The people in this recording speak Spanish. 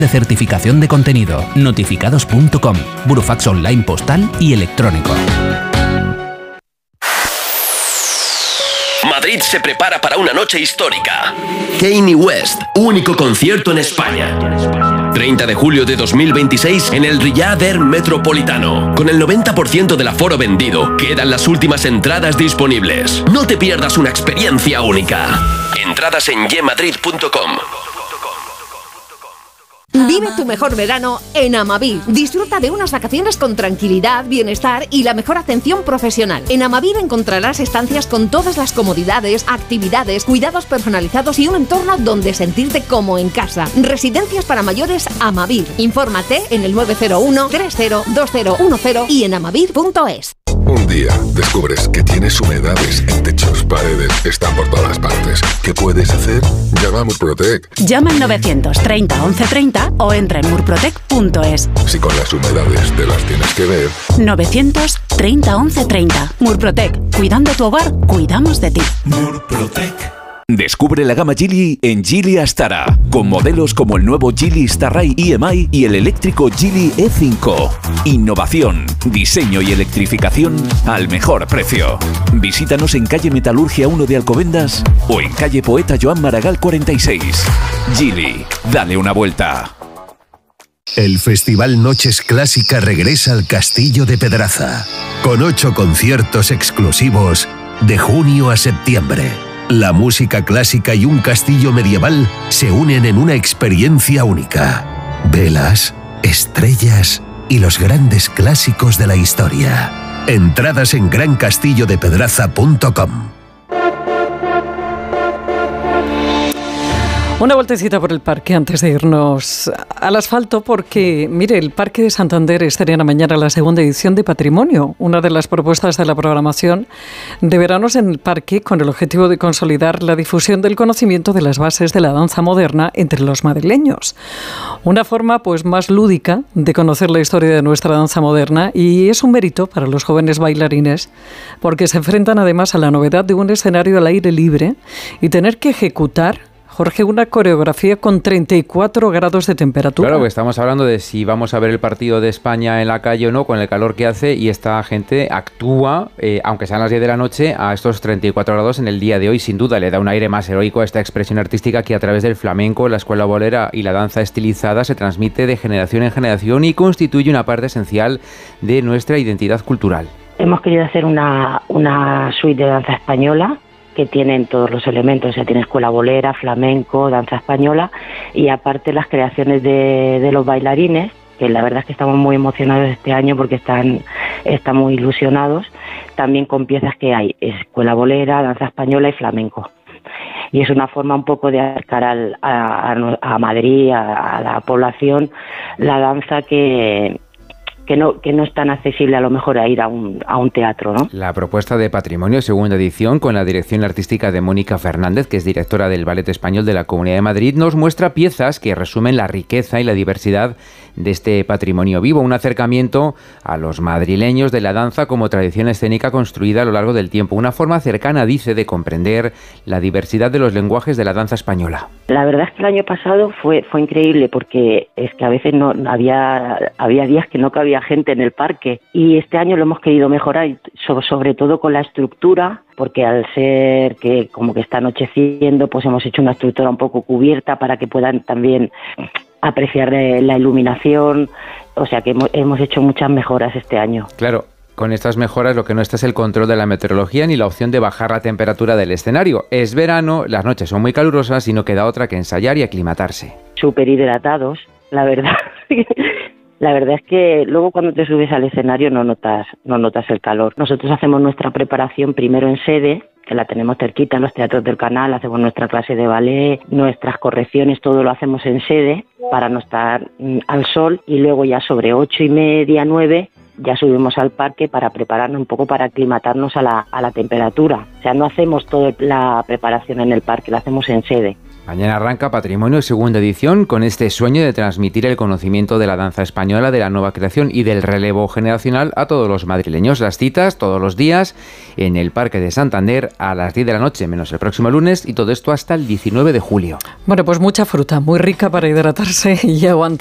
de certificación de contenido, notificados.com, burofax online postal y electrónico. Madrid se prepara para una noche histórica. Kanye West, único concierto en España. 30 de julio de 2026 en el Riyadh Air Metropolitano. Con el 90% del aforo vendido, quedan las últimas entradas disponibles. No te pierdas una experiencia única. Entradas en yemadrid.com. Vive tu mejor verano en Amavir. Disfruta de unas vacaciones con tranquilidad, bienestar y la mejor atención profesional. En Amavir encontrarás estancias con todas las comodidades, actividades, cuidados personalizados y un entorno donde sentirte como en casa. Residencias para mayores Amavir. Infórmate en el 901 302010 y en amavir.es. Un día descubres que tienes humedades en techos, paredes, están por todas partes. ¿Qué puedes hacer? Llama a Murprotec. Llama al 930 1130 o entra en murprotec.es. Si con las humedades te las tienes que ver. 930 1130. Murprotec. Cuidando tu hogar, cuidamos de ti. Murprotec. Descubre la gama Geely en Geely Astara, con modelos como el nuevo Geely Starray EMI y el eléctrico Geely E5. Innovación, diseño y electrificación al mejor precio. Visítanos en calle Metalurgia 1 de Alcobendas o en calle Poeta Joan Maragall 46. Geely, dale una vuelta. El Festival Noches Clásica regresa al Castillo de Pedraza, con 8 conciertos exclusivos de junio a septiembre. La música clásica y un castillo medieval se unen en una experiencia única. Velas, estrellas y los grandes clásicos de la historia. Entradas en grancastillodepedraza.com. Una vueltecita por el parque antes de irnos al asfalto porque, mire, el Parque de Santander estrena mañana la segunda edición de Patrimonio, una de las propuestas de la programación de veranos en el parque con el objetivo de consolidar la difusión del conocimiento de las bases de la danza moderna entre los madrileños. Una forma pues más lúdica de conocer la historia de nuestra danza moderna y es un mérito para los jóvenes bailarines porque se enfrentan además a la novedad de un escenario al aire libre y tener que ejecutar, Jorge, una coreografía con 34 grados de temperatura. Claro, que estamos hablando de si vamos a ver el partido de España en la calle o no, con el calor que hace, y esta gente actúa, aunque sean las 10 de la noche, a estos 34 grados en el día de hoy. Sin duda, le da un aire más heroico a esta expresión artística que a través del flamenco, la escuela bolera y la danza estilizada se transmite de generación en generación y constituye una parte esencial de nuestra identidad cultural. Hemos querido hacer una suite de danza española que tienen todos los elementos, o sea, tiene escuela bolera, flamenco, danza española y aparte las creaciones de los bailarines, que la verdad es que estamos muy emocionados este año porque están muy ilusionados, también con piezas que hay, escuela bolera, danza española y flamenco. Y es una forma un poco de acercar a Madrid, a la población, la danza que no es tan accesible a lo mejor a ir a un teatro, ¿no? La propuesta de Patrimonio, segunda edición, con la dirección artística de Mónica Fernández, que es directora del Ballet Español de la Comunidad de Madrid, nos muestra piezas que resumen la riqueza y la diversidad de este patrimonio vivo, un acercamiento a los madrileños de la danza como tradición escénica construida a lo largo del tiempo, una forma cercana, dice, de comprender la diversidad de los lenguajes de la danza española. La verdad es que el año pasado fue increíble porque es que a veces no había días que no cabía gente en el parque y este año lo hemos querido mejorar sobre todo con la estructura, porque al ser que como que está anocheciendo pues hemos hecho una estructura un poco cubierta para que puedan también apreciar la iluminación, o sea que hemos hecho muchas mejoras este año. Claro. Con estas mejoras lo que no está es el control de la meteorología ni la opción de bajar la temperatura del escenario. Es verano, las noches son muy calurosas y no queda otra que ensayar y aclimatarse. Súper hidratados, la verdad. La verdad es que luego cuando te subes al escenario no notas el calor. Nosotros hacemos nuestra preparación primero en sede, que la tenemos cerquita en los teatros del canal, hacemos nuestra clase de ballet, nuestras correcciones, todo lo hacemos en sede para no estar al sol y luego ya sobre 8:30, 9 ya subimos al parque para prepararnos un poco, para aclimatarnos a la temperatura. O sea, no hacemos toda la preparación en el parque, la hacemos en sede. Mañana arranca Patrimonio, segunda edición, con este sueño de transmitir el conocimiento de la danza española, de la nueva creación y del relevo generacional a todos los madrileños. Las citas todos los días en el Parque de Santander a las 10 de la noche, menos el próximo lunes, y todo esto hasta el 19 de julio. Bueno, pues mucha fruta, muy rica para hidratarse y aguantar.